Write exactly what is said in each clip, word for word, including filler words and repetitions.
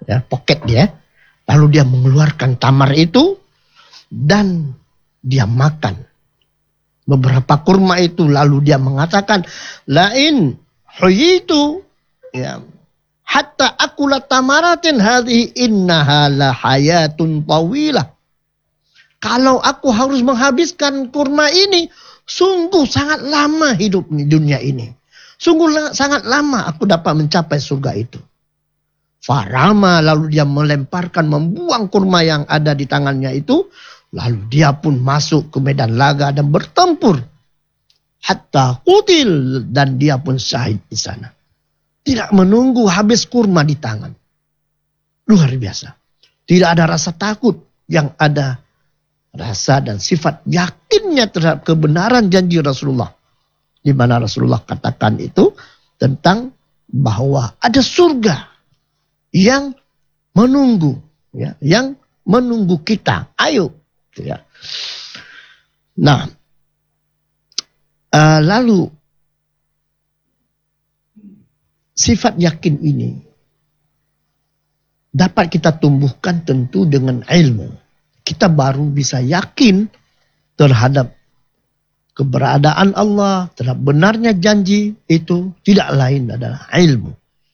ya, pocket dia. Lalu dia mengeluarkan tamar itu dan dia makan beberapa kurma itu. Lalu dia mengatakan, lain huyitu ya hatta akula tamaratin hadhihi innaha la hayatun tawilah. Kalau aku harus menghabiskan kurma ini, sungguh sangat lama hidup di dunia ini. Sungguh sangat lama aku dapat mencapai surga itu. Farama, lalu dia melemparkan, membuang kurma yang ada di tangannya itu. Lalu dia pun masuk ke medan laga dan bertempur. Hatta qutil, dan dia pun syahid di sana. Tidak menunggu habis kurma di tangan. Luar biasa. Tidak ada rasa takut, yang ada rasa dan sifat yakinnya terhadap kebenaran janji Rasulullah. Di mana Rasulullah katakan itu tentang bahwa ada surga yang menunggu, ya, yang menunggu kita. Ayo, ya. Nah, uh, lalu sifat yakin ini dapat kita tumbuhkan tentu dengan ilmu. Kita baru bisa yakin terhadap keberadaan Allah, terhadap benarnya janji itu tidak lain adalah ilmu.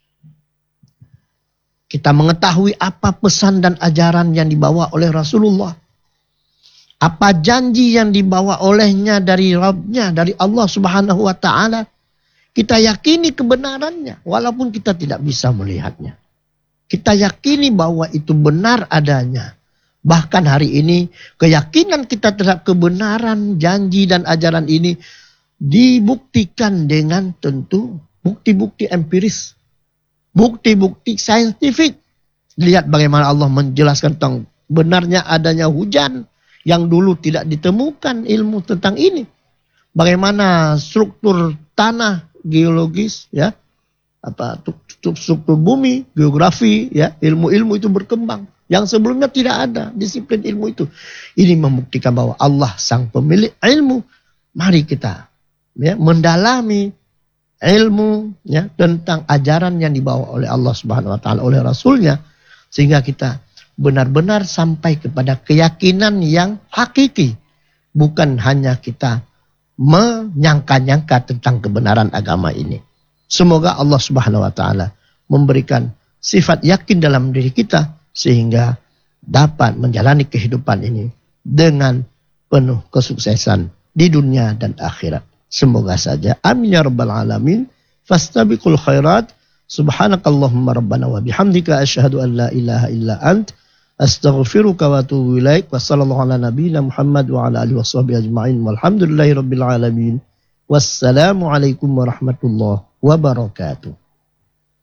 Kita mengetahui apa pesan dan ajaran yang dibawa oleh Rasulullah. Apa janji yang dibawa olehnya dari Rabb-nya, dari Allah Subhanahu wa Ta'ala. Kita yakini kebenarannya walaupun kita tidak bisa melihatnya. Kita yakini bahwa itu benar adanya. Bahkan hari ini keyakinan kita terhadap kebenaran janji dan ajaran ini dibuktikan dengan tentu bukti-bukti empiris. Bukti-bukti saintifik. Lihat bagaimana Allah menjelaskan tentang benarnya adanya hujan yang dulu tidak ditemukan ilmu tentang ini. Bagaimana struktur tanah geologis, ya, apa struktur bumi, geografi, ya, ilmu-ilmu itu berkembang. Yang sebelumnya tidak ada disiplin ilmu itu. Ini membuktikan bahwa Allah sang pemilik ilmu. Mari kita, ya, mendalami ilmu, ya, tentang ajaran yang dibawa oleh Allah Subhanahu wa Ta'ala, oleh Rasulnya, sehingga kita benar-benar sampai kepada keyakinan yang hakiki, bukan hanya kita menyangka-nyangka tentang kebenaran agama ini. Semoga Allah Subhanahu wa Ta'ala memberikan sifat yakin dalam diri kita sehingga dapat menjalani kehidupan ini dengan penuh kesuksesan di dunia dan akhirat. Semoga saja. Amin ya rabbal alamin. Fastabiqul khairat. Subhanakallahumma rabbana wa bihamdika asyhadu an la ilaha illa ant astaghfiruka wa atubu ilaik. Wa sallallahu ala nabiyyina Muhammad wa ala alihi washabbihi ajma'in. Walhamdulillahi rabbil alamin. Wassalamu alaikum warahmatullahi wabarakatuh.